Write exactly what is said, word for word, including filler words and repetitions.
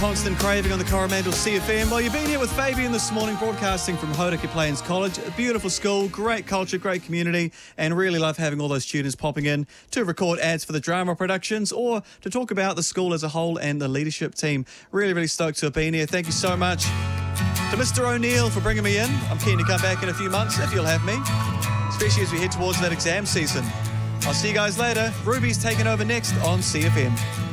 Constant Craving on the Coromandel C F M. Well, you've been here with Fabian this morning, broadcasting from Hauraki Plains College. A beautiful school, great culture, great community, and really love having all those students popping in to record ads for the drama productions or to talk about the school as a whole and the leadership team. Really, really stoked to have been here. Thank you so much to Mister O'Neill for bringing me in. I'm keen to come back in a few months if you'll have me, especially as we head towards that exam season. I'll see you guys later. Ruby's taking over next on C F M.